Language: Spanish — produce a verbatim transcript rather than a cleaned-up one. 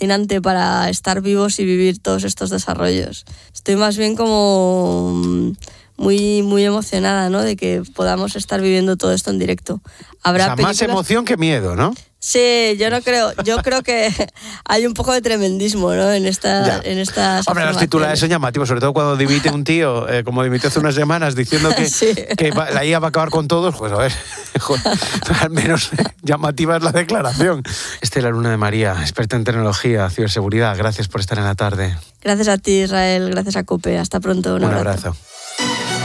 fascinante para estar vivos y vivir todos estos desarrollos. Estoy más bien como muy, muy emocionada, ¿no? De que podamos estar viviendo todo esto en directo. Habrá o sea, películas... más emoción que miedo, ¿no? Sí, yo no creo, yo creo que hay un poco de tremendismo, ¿no? En esta, en estas. Hombre, los titulares son llamativos, sobre todo cuando dimite un tío, eh, como dimitió hace unas semanas, diciendo que, sí. que la I A va a acabar con todos, pues a ver, joder, al menos llamativa es la declaración. Estela Luna de María, experta en tecnología, ciberseguridad, gracias por estar en la tarde. Gracias a ti, Israel, gracias a COPE, hasta pronto. Un, un abrazo. abrazo.